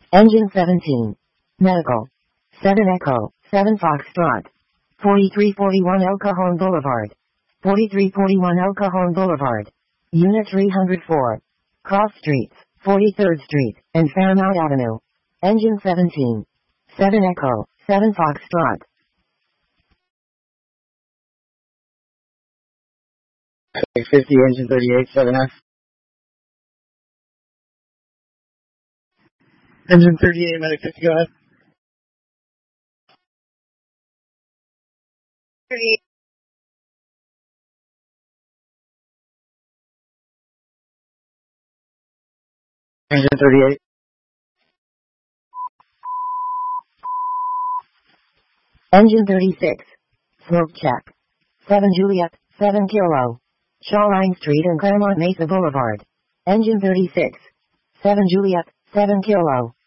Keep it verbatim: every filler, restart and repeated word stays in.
Engine seventeen. Medical. seven Echo, seven Foxtrot. forty-three forty-one El Cajon Boulevard. forty-three forty-one El Cajon Boulevard. Unit three hundred four. Cross Streets, forty-third Street, and Fairmount Avenue. Engine seventeen. seven Echo, seven Foxtrot. fifty, engine thirty-eight, seven F. Engine thirty-eight, medic fifty, go ahead. thirty-eight. Engine thirty-eight. Engine thirty-six. Smoke check. seven Juliet, seven Kilo. Shawline Street and Claremont Mesa Boulevard. Engine thirty-six. seven Juliet, seven Kilo.